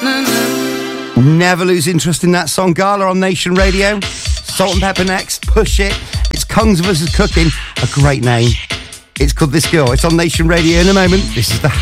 Never lose interest in that song. Gala on Nation Radio. Salt and Pepper next. Push It. It's Kongs vs Cooking. A great name. It's called This Girl. It's on Nation Radio in a moment. This is the